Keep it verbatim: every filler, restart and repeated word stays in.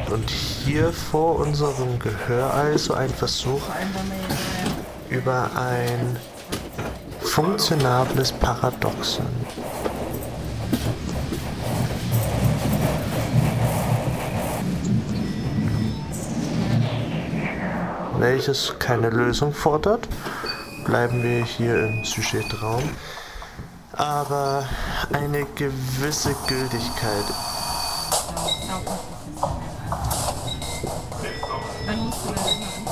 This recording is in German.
Und hier vor unserem Gehör also ein Versuch über ein funktionables Paradoxon. Welches keine Lösung fordert, bleiben wir hier im Sujetraum, aber eine gewisse Gültigkeit.